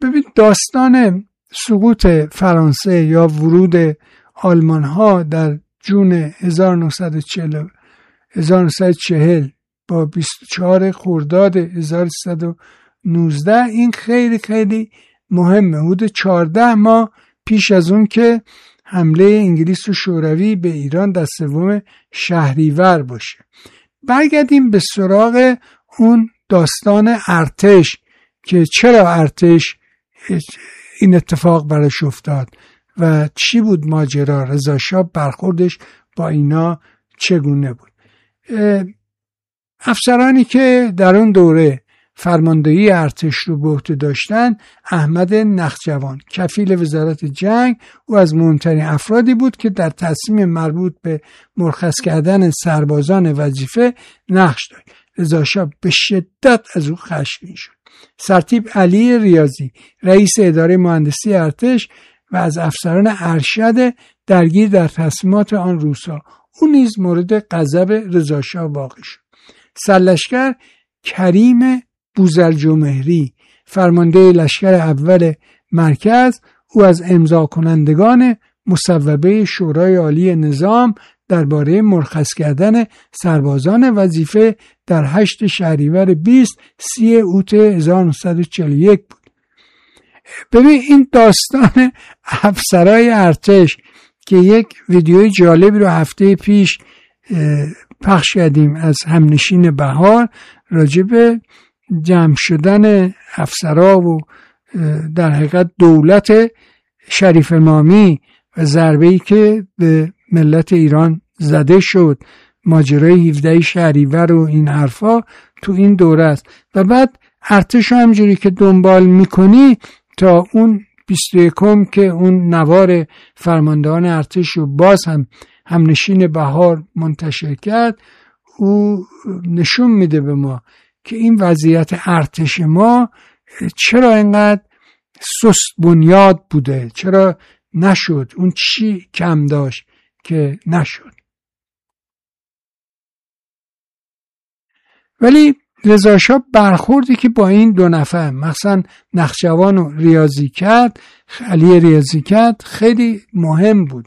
ببین داستان سقوط فرانسه یا ورود آلمان ها در جون 1940 با 24 خرداد 1319 این خیلی خیلی مهمه. حدود 14 ماه پیش از اون که حمله انگلیس و شوروی به ایران در 3 شهریور باشه. برگردیم به سراغ اون داستان ارتش که چرا ارتش این اتفاق براش افتاد و چی بود ماجرا، رضا شاه برخوردش با اینا چگونه بود. افسرانی که در اون دوره فرماندهی ارتش رو به عهده داشتن، احمد نخجوان کفیل وزارت جنگ، او از مهمترین افرادی بود که در تصمیم مربوط به مرخص کردن سربازان وظیفه نقش داشت. رضا شاه به شدت از او خشمگین شد. سرتیپ علی ریاضی رئیس اداره مهندسی ارتش و از افسران ارشد درگیر در تصمیمات آن روزها، او نیز مورد غضب رضا شاه واقع شد. سرلشکر کریم بوزرجمهری فرمانده لشکر اول مرکز، او از امضا کنندگان مصوبه شورای عالی نظام درباره مرخص کردن سربازان وظیفه در 8 شهریور 30 اوت 1941 بود. ببین این داستان افسرهای ارتش که یک ویدیوی جالبی رو هفته پیش پخش کردیم از همنشین بهار راجع به جمع شدن افسرها و در حقیقت دولت شریف امامی و ضربه‌ای که به ملت ایران زده شد، ماجرای 17 شهریور و این حرفا تو این دوره است. و بعد ارتش همجوری که دنبال میکنی تا اون 21 که اون نوار فرماندهان ارتش رو باز همنشین بهار منتشر کرد، او نشون میده به ما که این وضعیت ارتش ما چرا اینقدر سست بنیاد بوده، چرا نشد، اون چی کم داشت که نشد. ولی رضا شاه برخوردی که با این دو نفر مثلا نخجوان و علی ریاضی کرد خیلی مهم بود.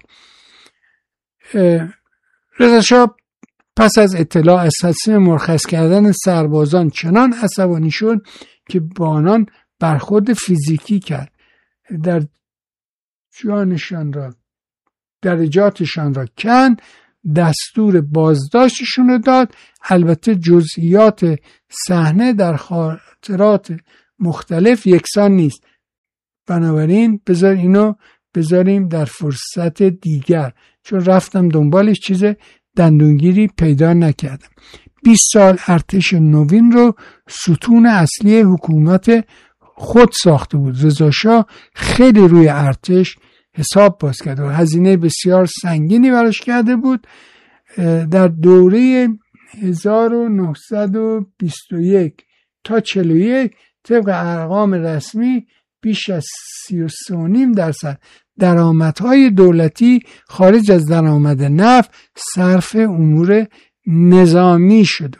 رضا شاه پس از اطلاع از تصمیم مرخص کردن سربازان چنان عصبانی شد که با آنان برخورد فیزیکی کرد، در جانشان را درجاتشان را کند، دستور بازداشتشون رو داد. البته جزئیات صحنه در خاطرات مختلف یکسان نیست، بنابراین بذاریم در فرصت دیگر، چون رفتم دنبالش چیز دندونگیری پیدا نکردم. 20 سال ارتش نوین رو ستون اصلی حکومت خود ساخته بود. رضا شاه خیلی روی ارتش حساب باز کرد و هزینه بسیار سنگینی براش کرده بود. در دوره 1921 تا 41 طبق ارقام رسمی بیش از 33.5% درآمدهای دولتی خارج از درآمد نفت صرف امور نظامی شده.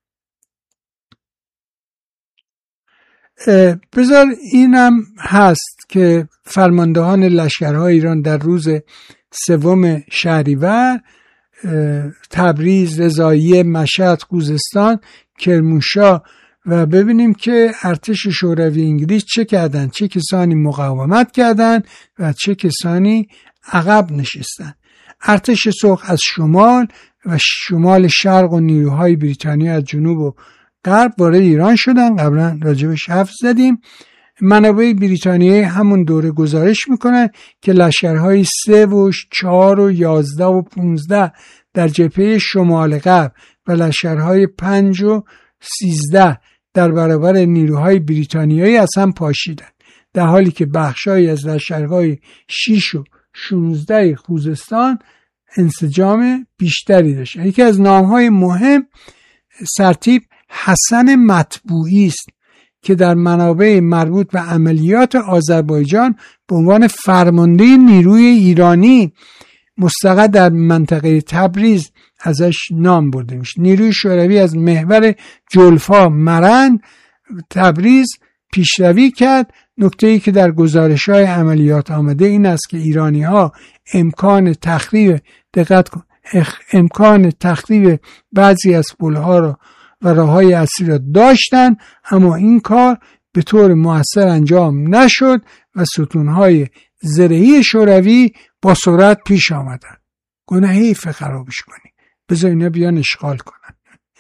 بذار اینم هست که فرماندهان لشکرهای ایران در روز 3 شهریور تبریز، رضاییه، مشهد، خوزستان، کرمانشاه و ببینیم که ارتش شوروی انگلیس چه کردن، چه کسانی مقاومت کردن و چه کسانی عقب نشستن. ارتش صلح از شمال و شمال شرق و نیروهای بریتانیا از جنوب و غرب وارد ایران شدن. قبلا راجبش حرف زدیم. منابع بریتانیایی همون دوره گزارش میکنن که لشکرهای 3 و 4 و 11 و 15 در جبهه شمال غرب و لشکرهای 5 و 13 در برابر نیروهای بریتانیایی از هم پاشیدن، در حالی که بخشایی از لشکرهای 6 و 16 خوزستان انسجام بیشتری داشت. یکی از نامهای مهم سرتیپ حسن مطبوعی است که در منابع مربوط به عملیات آذربایجان به عنوان فرمانده نیروی ایرانی مستقر در منطقه تبریز ازش نام برده میشه. نیروی شوروی از محور جلفا مرند تبریز پیشروی کرد نکته‌ای که در گزارش‌های عملیات آمده این است که ایرانی‌ها امکان تخریب بعضی از پل‌ها را و راه‌های اصلی را داشتند، اما این کار به طور مؤثر انجام نشد و ستون‌های زرعی شوروی با سرعت پیش آمدند. گناه حیف خرابش کنی، بذار اینا بیان اشغال کنن.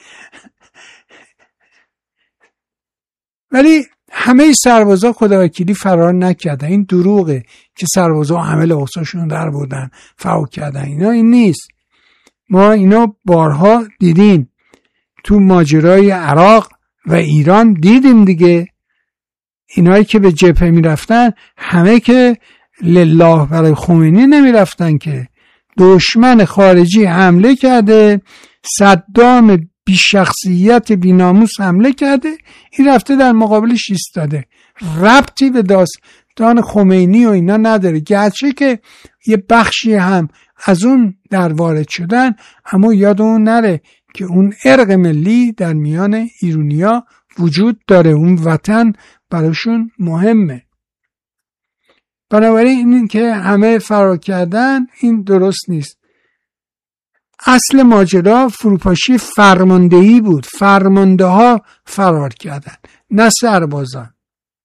ولی همه سربازا خداوکیلی فرار نکردن. این دروغه که سربازا همه لباساشون در بردن فوق کردن. این نیست. ما اینا بارها دیدیم تو ماجرای عراق و ایران دیدیم دیگه. اینایی که به جبهه میرفتن همه که لله برای خمینی نمیرفتن، که دشمن خارجی حمله کرده، صدام بی شخصیت بی ناموس حمله کرده، این رفته در مقابلش ایستاده. ربطی به داستان خمینی و اینا نداره، گرچه که یه بخشی هم از اون در وارد شدن، اما یادمون نره که اون ارق ملی در میان ایرانیا وجود داره، اون وطن براشون مهمه. بنابراین این که همه فرار کردن این درست نیست. اصل ماجرا فروپاشی فرماندهی بود. فرمانده ها فرار کردن، نه سربازان.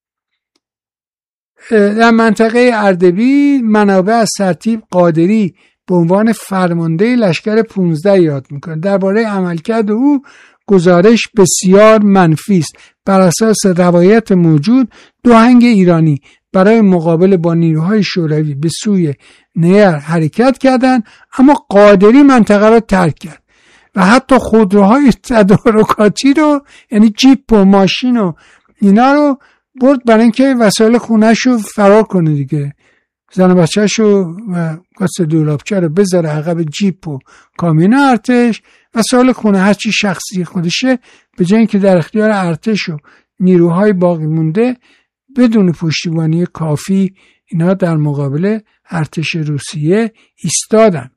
در منطقه اردبیل منابع از سرتیپ قادری به عنوان فرمانده لشکر 15 یاد میکنه. درباره عملکرد او گزارش بسیار منفی است. بر اساس روایت موجود دو هنگ ایرانی برای مقابله با نیروهای شوروی به سوی نیر حرکت کردند، اما قادری منطقه را ترک کرد و حتی خودروهای تدارکاتی رو، یعنی جیپ و ماشین و اینا رو برد برای اینکه وسایل خونه‌ش رو فرار کنه دیگه. زن و بچه‌ش و کاسه دولابچه رو بذاره عقب جیپ و کامیون ارتش، وسایل خونه هرچی شخصی خودشه به جای اینکه در اختیار ارتش و نیروهای باقی مونده بدون پشتیبانی کافی اینا در مقابل ارتش روسیه ایستادن.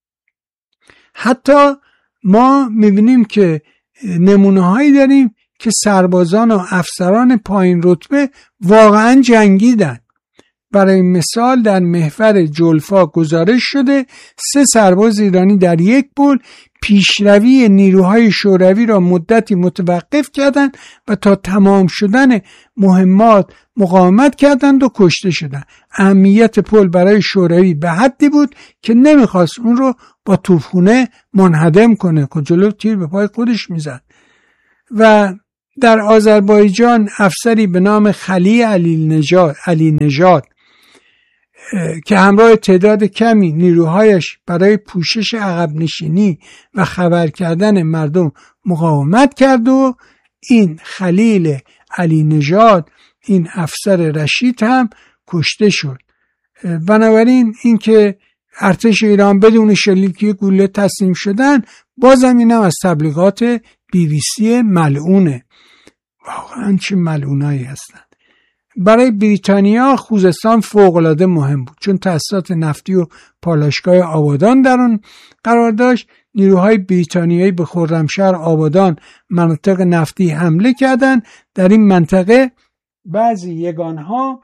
حتی ما میبینیم که نمونه هایی داریم که سربازان و افسران پایین رتبه واقعا جنگیدن. برای مثال در محور جلفا گزارش شده 3 سرباز ایرانی در یک پل پیشروی نیروهای شوروی را مدتی متوقف کردند و تا تمام شدن مهمات مقاومت کردند و کشته شدند. اهمیت پل برای شوروی به حدی بود که نمیخواست اون رو با توپخانه منهدم کنه، که جلو تیر به پای خودش میزد. و در آذربایجان افسری به نام خلی علی نژاد که همراه تعداد کمی نیروهایش برای پوشش عقب نشینی و خبر کردن مردم مقاومت کرد و این خلیل علی نژاد، این افسر رشید هم کشته شد. بنابراین این که ارتش ایران بدون شلیک گوله تسلیم شدن، بازم اینم از تبلیغات BBC ملعونه. واقعا چه ملعونایی هستن. برای بریتانیا خوزستان فوق‌العاده مهم بود، چون تأسیسات نفتی و پالایشگاه آبادان در آن قرار داشت. نیروهای بریتانیایی به خرمشهر، آبادان، مناطق نفتی حمله کردند. در این منطقه بعضی یگانها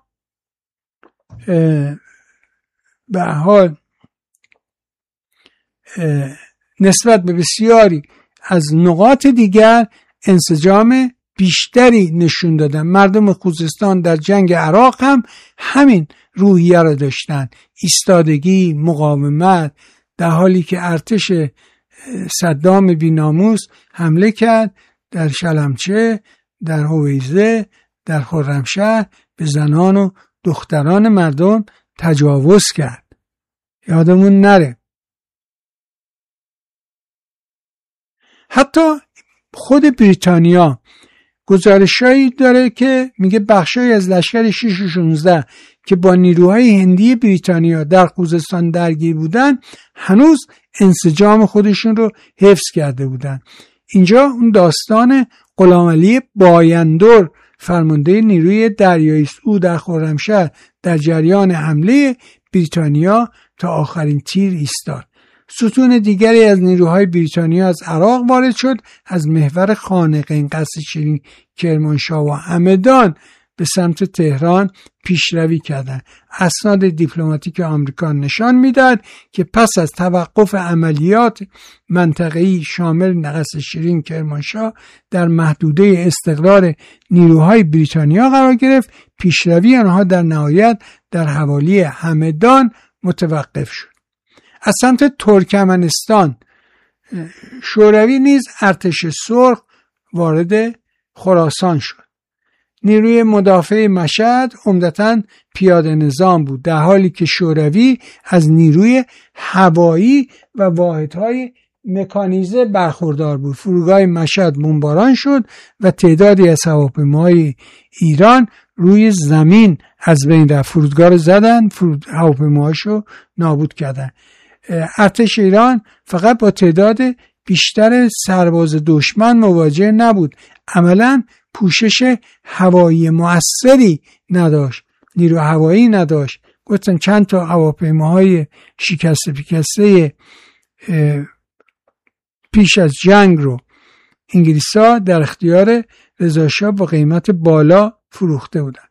به حال نسبت به بسیاری از نقاط دیگر انسجام بیشتری نشون دادن. مردم خوزستان در جنگ عراق هم همین روحیه را داشتن، ایستادگی، مقاومت، در حالی که ارتش صدام بیناموس حمله کرد در شلمچه، در هویزه، در خرمشهر، به زنان و دختران مردم تجاوز کرد. یادمون نره. حتی خود بریتانیا گزارشایی داره که میگه بخشایی از لشکر 6 و 16 که با نیروهای هندی بریتانیا در خوزستان درگیر بودن هنوز انسجام خودشون رو حفظ کرده بودن. اینجا اون داستان غلامعلی بایندر، فرمانده نیروی دریایی است. او در خرمشهر در جریان حمله بریتانیا تا آخرین تیر ایستاد. ستون دیگری از نیروهای بریتانیا از عراق وارد شد. از محور خانقین، قصر شیرین، کرمانشاه و همدان به به سمت تهران پیشروی کردند. اسناد دیپلماتیک آمریکا نشان میداد که پس از توقف عملیات منطقه‌ای شامل نقص شیرین کرمانشاه در محدوده استقرار نیروهای بریتانیا قرار گرفت. پیشروی آنها در نهایت در حوالی همدان متوقف شد. از سمت ترکمنستان شوروی نیز ارتش سرخ وارد خراسان شد. نیروی مدافع مشهد عمدتاً پیاده نظام بود، در حالی که شوروی از نیروی هوایی و واحدهای مکانیزه برخوردار بود. فرودگاه مشهد بمباران شد و تعدادی از هواپیماهای ایران روی زمین از بین رفت. فرودگاه رو زدن، هواپیماهاشو نابود کردن. ارتش ایران فقط با تعداد بیشتر سرباز دشمن مواجه نبود، عملاً پوشش هوایی مؤثری نداشت، نیرو هوایی نداشت. گفتم چند تا هواپیماهای شکسته پیش از جنگ رو انگلیس‌ها در اختیار رضا شاه با قیمت بالا فروخته بودن.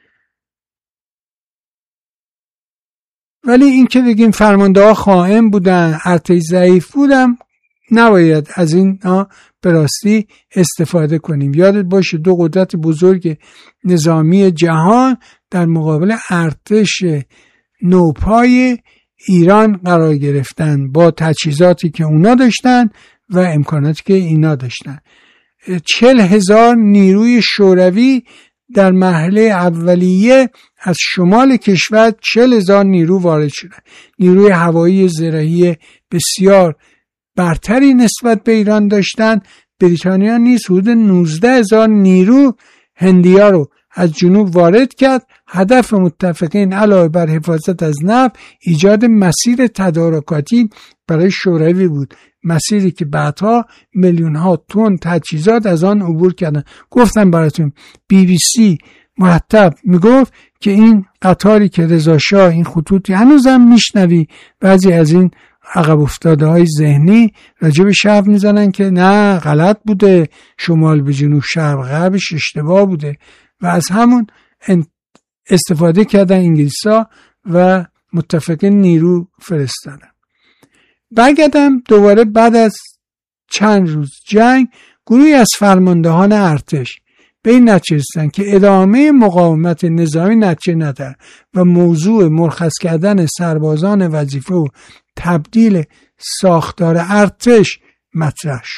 ولی این که بگیم فرمانده‌ها خائن بودن، ارتش ضعیف بودن، نباید از این به راستی استفاده کنیم. یادت باشه دو قدرت بزرگ نظامی جهان در مقابل ارتش نوپای ایران قرار گرفتن با تجهیزاتی که اونا داشتن و امکاناتی که اینا داشتن. 40,000 نیروی شوروی در مرحله اولیه از شمال کشور 40,000 نیرو وارد شدن. نیروی هوایی زرهی بسیار برتری نسبت به ایران داشتن. بریتانیا نیز حدود 19,000 نیرو هندیا رو از جنوب وارد کرد. هدف متفقین علاوه بر حفاظت از نفت ایجاد مسیر تدارکاتی برای شوروی بود، مسیری که بعدها میلیون‌ها تن تجهیزات از آن عبور کردن. گفتم براتون BBC مرتب میگفت که این قطاری که رضا شاه، این خطوطی هنوزم میشنوی بعضی از این عقب افتاده های ذهنی راجع به شرق میزنن که نه غلط بوده، شمال به جنوب شرق غربش اشتباه بوده و از همون استفاده کردن انگلیسا و متفقین نیرو فرستادن. برگردم دوباره بعد از چند روز جنگ گروهی از فرماندهان ارتش به این نتیجه رسیدند که ادامه مقاومت نظامی نتیجه ندارد و موضوع مرخص کردن سربازان وظیفه و تبدیل ساختار ارتش مطرح شد.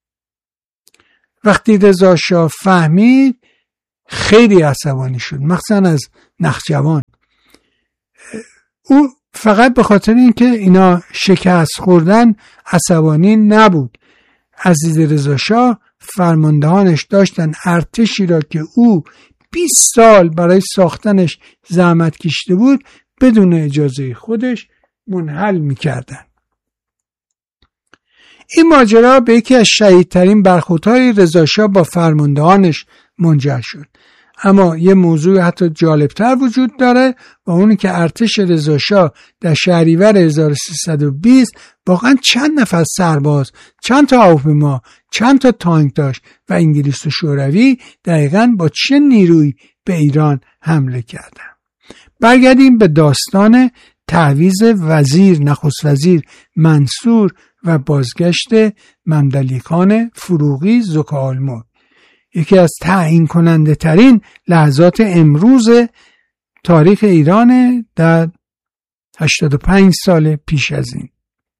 وقتی رضا شاه فهمید خیلی عصبانی شد، مخصوصا از نخجوان. او فقط به خاطر اینکه اینا شکست خوردن عصبانی نبود. از دید رضا شاه فرماندهانش داشتن ارتشی را که او 20 سال برای ساختنش زحمت کشیده بود بدون اجازه خودش منحل میکردن. این ماجرا به یکی از شدیدترین برخوردهای رضا شاه با فرماندهانش منجر شد. اما یه موضوع حتی جالبتر وجود داره و اونی که ارتش رضا شاه در شهریور 1320 واقعا چند نفر سرباز، چند تا هواپیما، چند تا تانک داشت و انگلیس و شوروی دقیقاً با چه نیرویی به ایران حمله کردن. برگردیم به داستان تعویض وزیر، نخست وزیر منصور و بازگشت ممدلی خان فروغی زکالملک. یکی از تعیین کننده ترین لحظات امروز تاریخ ایران در 85 سال پیش از این.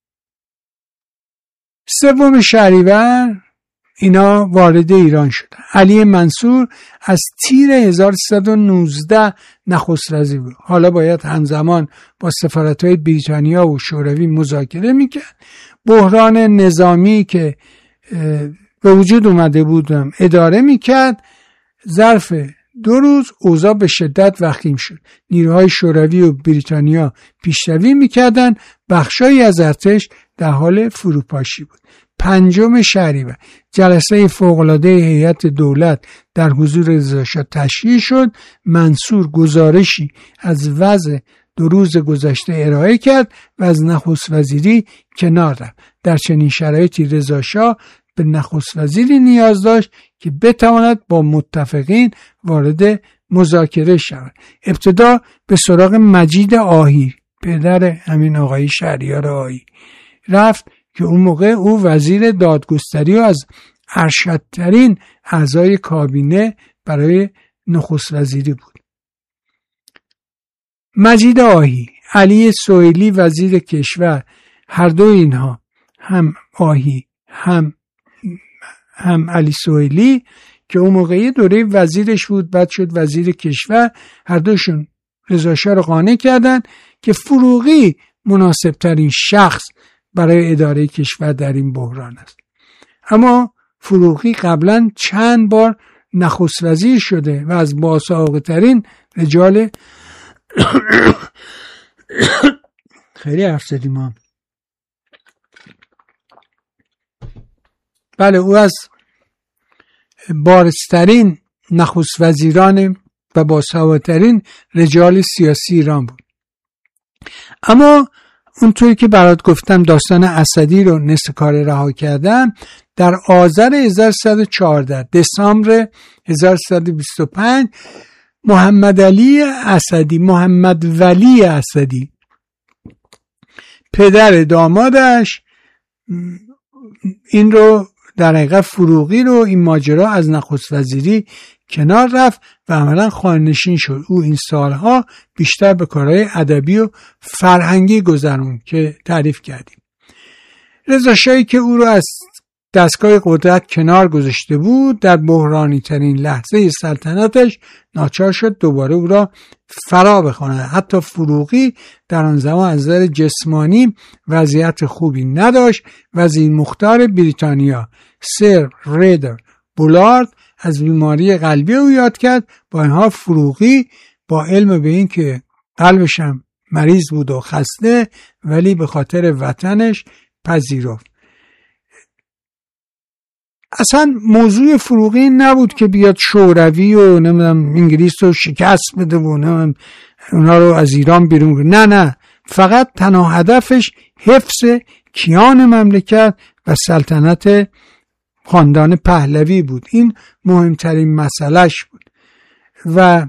3 شهریور اینا وارد ایران شدن. علی منصور از تیر 1319 نخست وزیر بود. حالا باید همزمان با سفارت‌های بریتانیا و شوروی مذاکره میکرد. بحران نظامی که به وجود اومده بودم اداره میکرد. ظرف 2 روز اوضاع به شدت وخیم شد. نیروهای شوروی و بریتانیا پیشروی میکردن، بخشایی از ارتش در حال فروپاشی بود. 5 شهریور جلسه فوق‌العاده هیئت دولت در حضور رضا شاه تشکیل شد. منصور گزارشی از وضع 2 روز گذشته ارائه کرد و از نخست وزیری کنار رفت. در چنین شرایطی رضا شاه به نخست وزیری نیاز داشت که بتواند با متفقین وارد مذاکره شود. ابتدا به سراغ مجید آهی، پدر همین آقای شهریار آهی رفت که اون موقع او وزیر دادگستری و از ارشدترین اعضای کابینه برای نخست وزیری بود. مجید آهی، علی سهیلی وزیر کشور، هر دو اینها، هم آهی هم علی سهیلی که اون موقعی دوره وزیرش بود بعد شد وزیر کشور، هر دوشون رضا شاه رو قانع کردن که فروغی مناسب ترین شخص برای اداره کشور در این بحران است. اما فروغی قبلا چند بار نخست وزیر شده و از باسابقه ترین رجال خیلی حرف زدیم ما. بله، او از بارزترین نخست وزیران و باسوادترین رجال سیاسی ایران بود. اما اونطوری که برات گفتم داستان اسدی رو نصف کار رها کردم. در آذر 1114 دسامبر 1125 محمد ولی اسدی پدر دامادش این رو در حقیقت فروغی رو این ماجرا از نخست وزیری کنار رفت و عملا خانه‌نشین شد. او این سالها بیشتر به کارهای ادبی و فرهنگی گذروند که تعریف کردیم. رضا شاهی که او رو از دستگاه قدرت کنار گذاشته بود در بحرانی ترین لحظه سلطنتش ناچار شد دوباره او را فرا بخواند. حتی فروغی در آن زمان از نظر جسمانی وضعیت خوبی نداشت. وزیر مختار بریتانیا سر ریدر بولارد از بیماری قلبی او یاد کرد. با اینها فروغی با علم به این که قلبش هم مریض بود و خسته ولی به خاطر وطنش پذیرفت. اصلا موضوع فروغی نبود که بیاد شوروی و نمیدونم انگلیس رو شکست بده و نمیدونم اونا رو از ایران بیرون کنه. نه، فقط تنها هدفش حفظ کیان مملکت و سلطنت خاندان پهلوی بود. این مهمترین مسئلهش بود و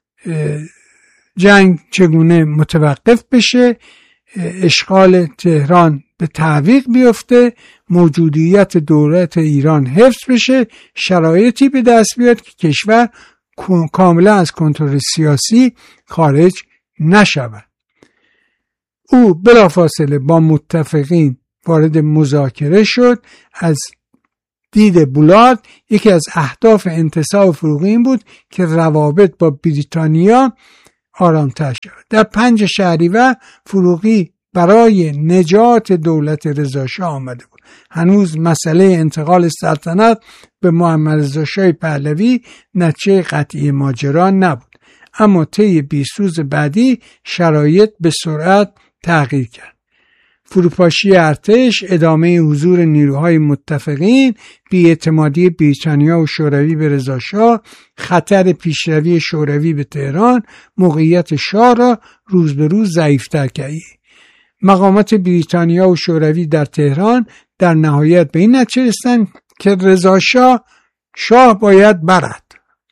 جنگ چگونه متوقف بشه، اشغال تهران به تعویق بیفته، موجودیت دولت ایران حفظ بشه، شرایطی به دست بیاد که کشور کاملا از کنترل سیاسی خارج نشود. او بلافاصله با متفقین وارد مذاکره شد. از دید بولارد یکی از اهداف انتصاب فروغی این بود که روابط با بریتانیا آرامتر شود. در 5 شهریور فروغی برای نجات دولت رضا شاه آمده بود. هنوز مسئله انتقال سلطنت به محمد رضا شاه پهلوی نتیجه قطعی ماجرا نبود. اما طی 20 روز بعدی شرایط به سرعت تغییر کرد. فروپاشی ارتش، ادامه حضور نیروهای متفقین، بی‌اعتمادی بریتانیا و شوروی به رضا شاه، خطر پیشروی شوروی به تهران، موقعیت شاه را روز به روز ضعیف‌تر کرد. مقامات بریتانیا و شوروی در تهران در نهایت به این نتیجه رسیدند که رضا شاه باید برد.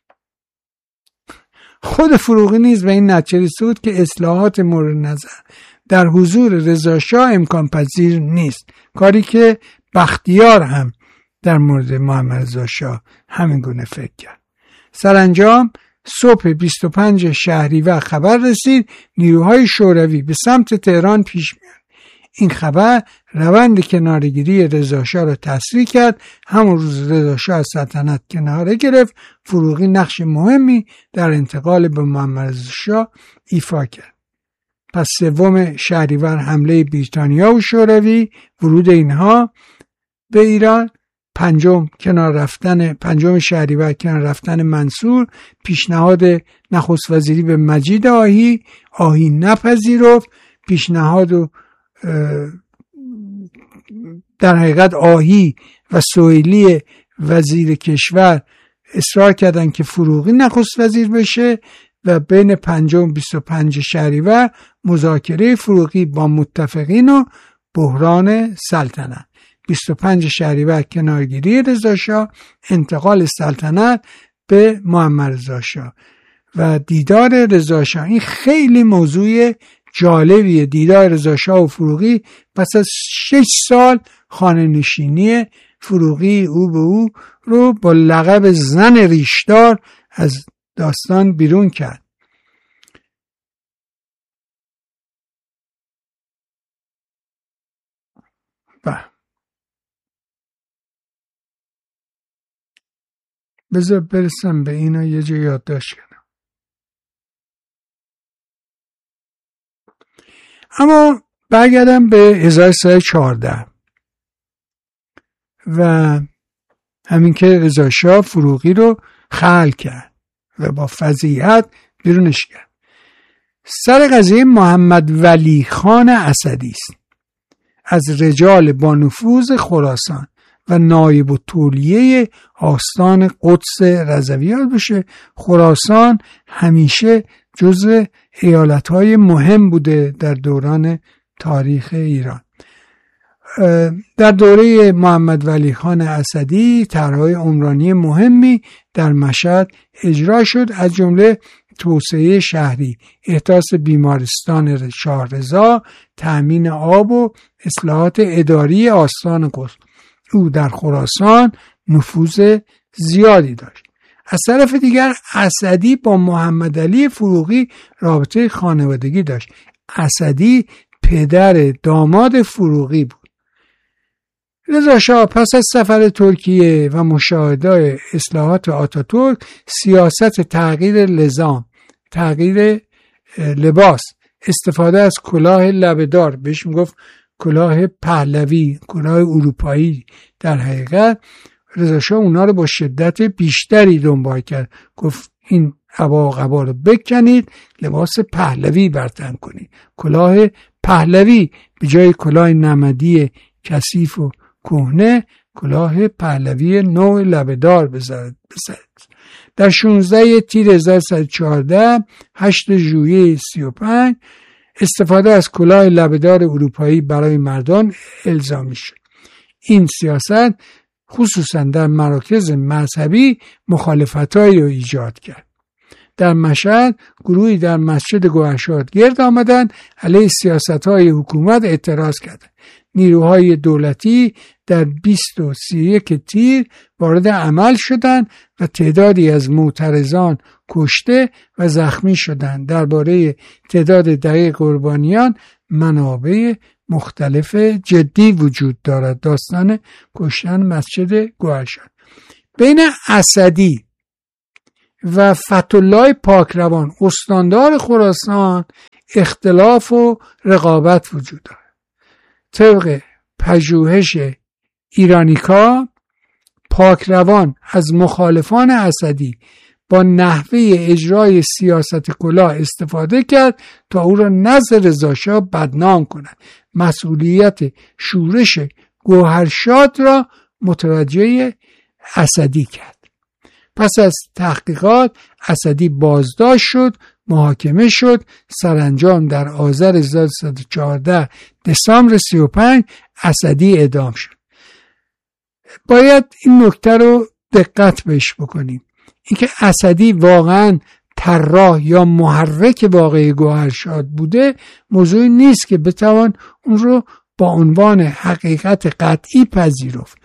خود فروغی نیز به این نتیجه رسید که اصلاحات مورد نظر در حضور رضا شاه امکان پذیر نیست، کاری که بختیار هم در مورد محمد رضا شاه همین گونه فکر کرد. سرانجام صبح 25 شهریور خبر رسید نیروهای شوروی به سمت تهران پیش میاد. این خبر روند کنارگیری رضا شاه را تسریع کرد. همون روز رضا شاه از سلطنت کناره گرفت. فروغی نقش مهمی در انتقال به محمد رضا شاه ایفا کرد. پس 3 شهریور حمله بریتانیا و شوروی، ورود اینها به ایران، 5 شهریور کنار رفتن منصور، پیشنهاد نخست وزیری به مجید آهی نپذیرفت. پیشنهاد و در حقیقت آهی و سهیلی وزیر کشور اصرار کردند که فروغی نخست وزیر بشه و بین 5 و 25 شهریور مذاکره فروغی با متفقین و بحران سلطنت. 25 شهریور کنارگیری رضا شاه، انتقال سلطنت به محمد رضا شاه و دیدار رضا شاه. این خیلی موضوع جالبیه. دیدار رضا شاه و فروغی پس از 6 سال خانه نشینی فروغی او به او رو با لقب زن ریشدار از داستان بیرون کرد. بذار برسم به اینا یه جا یادداشت کنم. اما برگردم به 1314 و همین که رضا شاه فروغی رو خلع کرد و با فضیحت بیرونش کرد. سر قضیه محمد ولی خان اسدی است، از رجال با نفوذ خراسان و نایب التولیه آستان قدس رضویات بشه. خراسان همیشه جزو ایالت‌های مهم بوده در دوران تاریخ ایران. در دوره محمد ولی خان اسدی طرح‌های عمرانی مهمی در مشهد اجرا شد، از جمله توسعه شهری، احداث بیمارستان شاه رضا، تأمین آب و اصلاحات اداری آستان قدس. او در خراسان نفوذ زیادی داشت. از طرف دیگر اسدی با محمد علی فروغی رابطه خانوادگی داشت. اسدی پدر داماد فروغی بود. رضا شاه پس از سفر ترکیه و مشاهده اصلاحات آتاتورک، سیاست تغییر لزام، تغییر لباس، استفاده از کلاه لبه‌دار، بهش میگفت کلاه پهلوی، کلاه اروپایی، در حقیقت رضا شاه اونا رو با شدت بیشتری دنبال کرد. گفت این عبا و قبا رو بکنید، لباس پهلوی برتن کنید، کلاه پهلوی به جای کلاه نمدی کثیف و کهنه کلاه پهلوی نوع لبه‌دار بزنید. در 16 تیر 1114 8 ژوئیه 35 استفاده از کلاه لبه‌دار اروپایی برای مردان الزامی شد. این سیاست خصوصا در مراکز مذهبی مخالفتایی را ایجاد کرد. در مشهد گروهی در مسجد گوهرشاد گرد آمدند، علیه سیاست‌های حکومت اعتراض کردند. نیروهای دولتی در 20 و 31 تیر وارد عمل شدند و تعدادی از معترضان کشته و زخمی شدند. درباره تعداد دقیق قربانیان منابع مختلف جدی وجود دارد. داستان کشتن مسجد گوهرشاد. بین اسدی و فتح‌الله پاکروان استاندار خراسان اختلاف و رقابت وجود دارد. طبق پژوهش ایرانیکا، پاکروان از مخالفان اسدی با نحوه اجرای سیاست کلاه استفاده کرد تا او را نزد رضا شاه بدنام کند. مسئولیت شورش گوهرشاد را متوجه اسدی کرد. پس از تحقیقات اسدی بازداشت شد، محاکمه شد. سرانجام در آذر 1314 دسامبر 35 اسدی اعدام شد. باید این نکته رو دقت بهش بکنیم، اینکه اسدی واقعا طراح یا محرک واقعی گوهرشاد بوده موضوعی نیست که بتوان اون رو با عنوان حقیقت قطعی پذیرفت.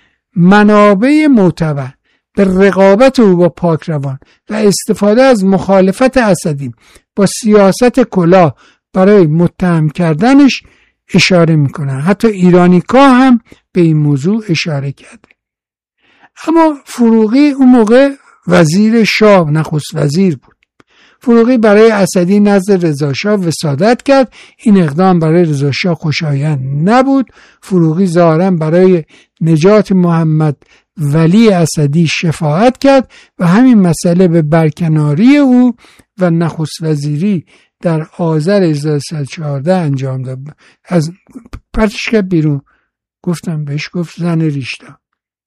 منابع معتبر به رقابت او با پاکروان و استفاده از مخالفت اسدی با سیاست کلاه برای متهم کردنش اشاره میکنن. حتی ایرانیکا هم به این موضوع اشاره کرده. اما فروغی اون موقع وزیر شاه، نخست وزیر بود. فروغی برای اسدی نزد رضا شاه وسادت کرد. این اقدام برای رضا شاه خوشایند نبود. فروغی ظاهراً برای نجات محمد ولی اسدی شفاعت کرد و همین مسئله به برکناری او و نخست وزیری در آذر 1314 انجام داد. از پرتش کرد بیرون. گفتم بهش گفت زن ریشدار.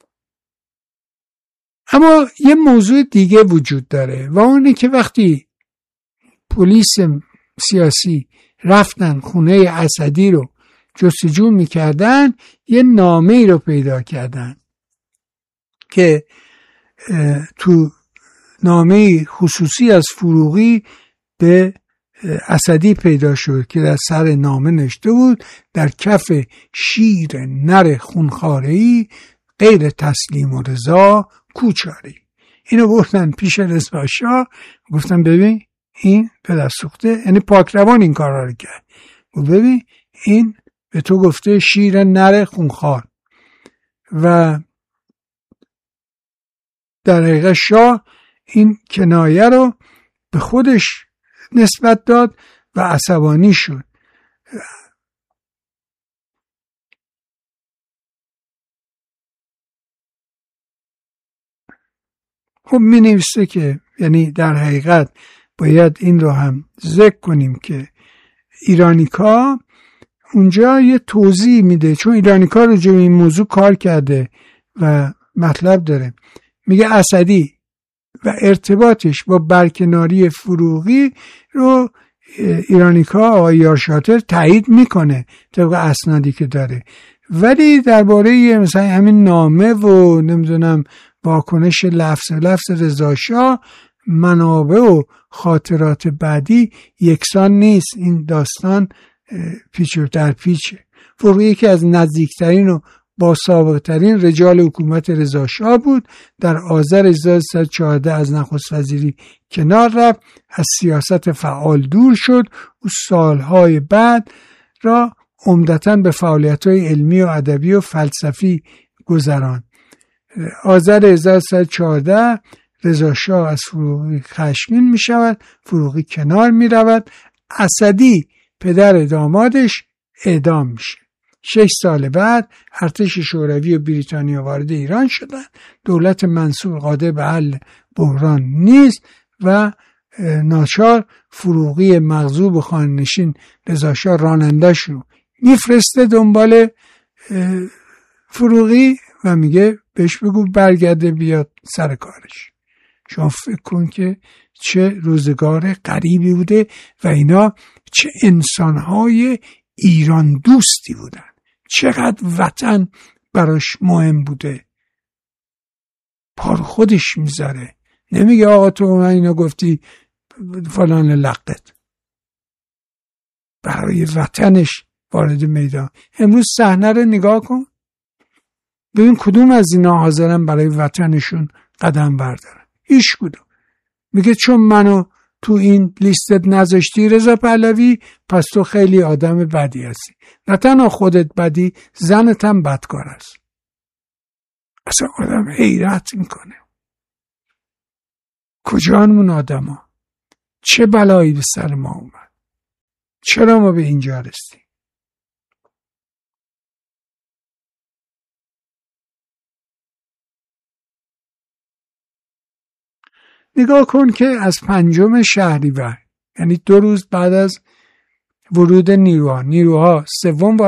اما یه موضوع دیگه وجود داره و اونه که وقتی پلیس سیاسی رفتن خونه اسدی رو جستجو میکردن، یه نامه ای رو پیدا کردن که تو نامه خصوصی از فروغی به اسدی پیدا شد که در سر نامه نوشته بود در کف شیر نر خونخواره‌ای غیر تسلیم و رضا کوچاری. اینو بردن پیش رضا شاه، گفتن ببین این پدر سوخته، یعنی پاکروان این کارا رو کرد، و ببین این به تو گفته شیر نر خونخوار. و در حقیقت شاه این کنایه رو به خودش نسبت داد و عصبانی شد. خب می نویسته که یعنی در حقیقت باید این رو هم ذکر کنیم که ایرانیکا اونجا یه توضیح میده، چون ایرانیکا رو جو این موضوع کار کرده و مطلب داره. میگه اسدی و ارتباطش با برکناری فروغی رو ایرانیکا آقای یارشاتر تایید میکنه طبق اسنادی که داره، ولی درباره مثلا همین نامه و نمیدونم واکنش لفظ رضا شاه منابع و خاطرات بعدی یکسان نیست. این داستان پیچ و در پیچه. فروغی که از نزدیکترین و با سابقه ترین رجال حکومت رضا شاه بود، در آذر 1314 از نخست وزیری کنار رفت، از سیاست فعال دور شد و سالهای بعد را عمدتاً به فعالیت‌های علمی و ادبی و فلسفی گذراند. آذر 1314 رضا شاه از فروغی خشمگین می شود، فروغی کنار می رود، اسدی پدر دامادش اعدام میشه. 6 سال بعد ارتش شوروی و بریتانیا وارد ایران شدند. دولت منصور قادر به حل بحران نیست و ناچار فروغی مغضوب و خانه‌نشین رضا شاه رانندش رو میفرسته دنبال فروغی و میگه بهش بگو برگرده بیاد سر کارش. شما فکر کن که چه روزگار غریبی بوده و اینا چه انسانهای ایران دوستی بودن، چقدر وطن براش مهم بوده. پار خودش میذاره، نمیگه آقا تو من اینو گفتی فلان لقت، برای وطنش وارد میدان. امروز صحنه رو نگاه کن ببین کدوم از اینا حاضرن برای وطنشون قدم بردارن. هیچ کدوم. میگه چون منو تو این لیستت نذاشتی رضا پهلوی پس تو خیلی آدم بدی هستی. نه تنها خودت بدی، زنت هم بدکار است. اصلا آدم حیرت میکنه کجانمون آدم ها، چه بلایی به سر ما اومد، چرا ما به اینجا رسیم. نگاه کن که از 5 شهریور، یعنی 2 روز بعد از ورود نیروها 3